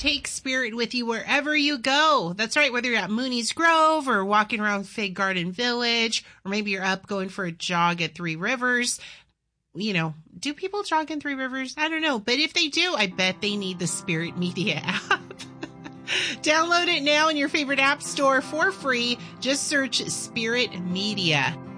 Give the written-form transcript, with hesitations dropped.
Take Spirit with you wherever you go. That's right, whether you're at Mooney's Grove or walking around Fig Garden Village, or maybe you're up going for a jog at Three Rivers. You know, do people jog in Three Rivers? I don't know. But if they do, I bet they need the Spirit Media app. Download it now in your favorite app store for free. Just search Spirit Media.